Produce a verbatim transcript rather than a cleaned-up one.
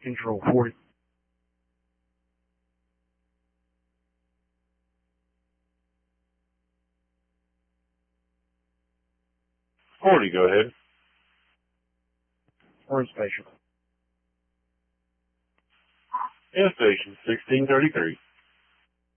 Control forty. forty, go ahead. We're in spatial. Air Station sixteen thirty-three.